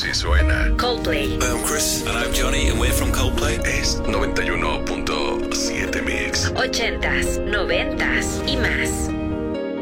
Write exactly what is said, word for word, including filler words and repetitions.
Así suena Coldplay. Hey, I'm Chris. And I'm Johnny, and we're from Coldplay. es noventa y uno punto siete Mix. Ochentas, noventas y más.